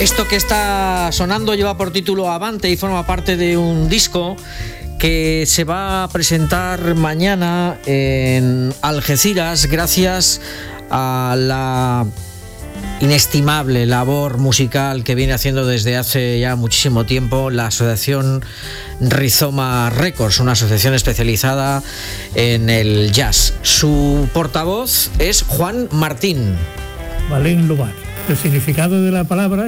Esto que está sonando lleva por título Avante y forma parte de un disco que se va a presentar mañana en Algeciras gracias a la inestimable labor musical que viene haciendo desde hace ya muchísimo tiempo la asociación Rizoma Records, una asociación especializada en el jazz. Su portavoz es Juan Martín. Valén Lobar. El significado de la palabra,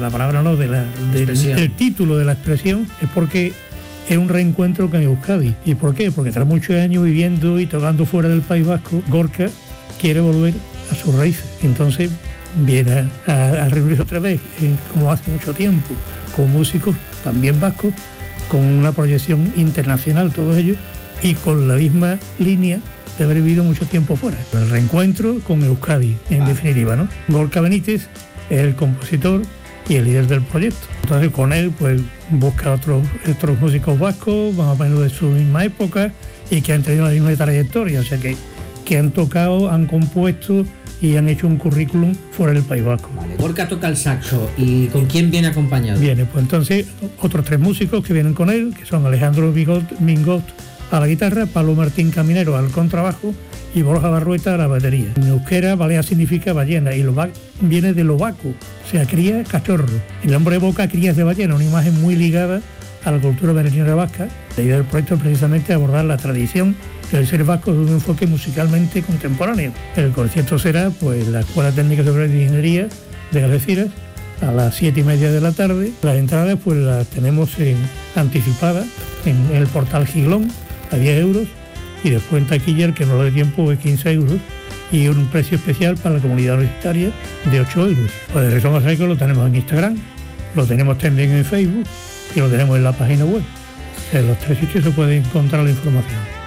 del título de la expresión, es porque es un reencuentro con Euskadi. ¿Y por qué? Porque tras muchos años viviendo y tocando fuera del País Vasco, Gorka quiere volver a sus raíces. Entonces viene a reunirse otra vez, como hace mucho tiempo, con músicos también vascos, con una proyección internacional todos ellos, y con la misma línea de haber vivido mucho tiempo fuera. El reencuentro con Euskadi, en definitiva, ¿no? Gorka Benítez es el compositor y el líder del proyecto. Entonces con él pues busca otros músicos vascos, más o menos de su misma época, y que han tenido la misma trayectoria, o sea que han tocado, han compuesto y han hecho un currículum fuera del País Vasco. Vale. Gorka toca el saxo, ¿y con quién viene acompañado? Viene, pues entonces otros 3 músicos que vienen con él, que son Alejandro Mingot a la guitarra, Pablo Martín Caminero al contrabajo y Borja Barrueta a la batería. En euskera, balea significa ballena y lobac viene de lobaco, o sea, cría cachorro. El nombre evoca crías de ballena, una imagen muy ligada a la cultura venezolana vasca. La idea del proyecto es precisamente abordar la tradición del ser vasco de un enfoque musicalmente contemporáneo. El concierto será pues la Escuela Técnica Superior de Ingeniería de Algeciras a las 7:30 de la tarde. Las entradas pues las tenemos anticipadas en el portal Giglón a 10 euros y después en taquilla, que no lo dé tiempo, es 15 euros y un precio especial para la comunidad universitaria de 8 euros. Pues Rizoma Records lo tenemos en Instagram, lo tenemos también en Facebook y lo tenemos en la página web. En los 3 sitios se puede encontrar la información.